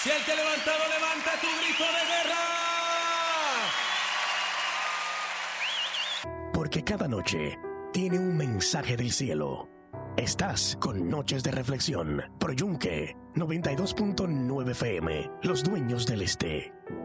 Si el que levantado levanta tu grito de guerra. Porque cada noche tiene un mensaje del cielo. Estás con Noches de Reflexión. Pro Yunque 92.9 FM. Los dueños del este.